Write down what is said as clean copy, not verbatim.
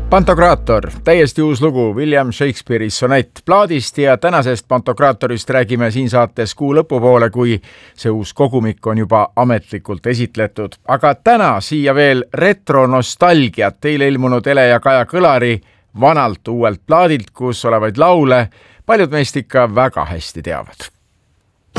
Pantokraator, täiesti uus lugu William Shakespeare'i sonett plaadist ja tänasest Pantokraatorist räägime siin saates kuu lõpupoole, kui see uus kogumik on juba ametlikult esitletud. Aga täna siia veel retronostalgiat teile ilmunud Ele ja Kaja Kõlari vanalt uuelt plaadilt, kus olevaid laule paljud meist ikka väga hästi teavad.